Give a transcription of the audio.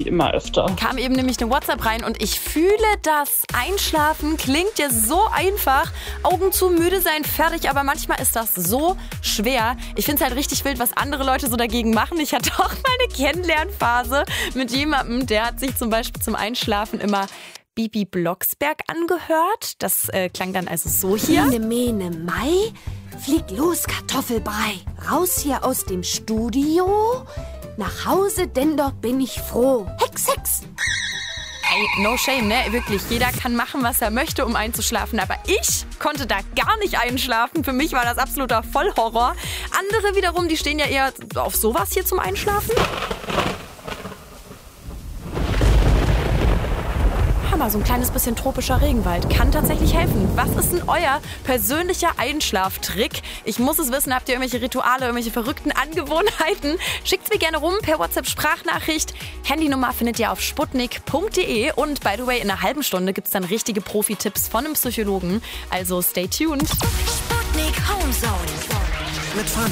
immer öfter. Kam eben nämlich eine WhatsApp rein und ich fühle das. Einschlafen klingt ja so einfach. Augen zu, müde sein, fertig. Aber manchmal ist das so schwer. Ich finde es halt richtig wild, was andere Leute so dagegen machen. Ich hatte auch mal eine Kennenlernphase mit jemandem, der hat sich zum Beispiel zum Einschlafen immer Bibi Blocksberg angehört. Das klang dann also so hier. Ene, mene, Mai, flieg los, Kartoffelbrei. Raus hier aus dem Studio, nach Hause, denn dort bin ich froh. Hex, Hex. Ey, no shame, ne? Wirklich, jeder kann machen, was er möchte, um einzuschlafen. Aber ich konnte da gar nicht einschlafen. Für mich war das absoluter Vollhorror. Andere wiederum, die stehen ja eher auf sowas hier zum Einschlafen. Hammer, so ein kleines bisschen tropischer Regenwald kann tatsächlich helfen. Was ist denn euer persönlicher Einschlaftrick? Ich muss es wissen, habt ihr irgendwelche Rituale, irgendwelche verrückten Angewohnheiten? Schickt's mir gerne rum per WhatsApp-Sprachnachricht. Handynummer findet ihr auf sputnik.de. Und by the way, in einer halben Stunde gibt's dann richtige Profi-Tipps von einem Psychologen. Also stay tuned. Sputnik Home Zone.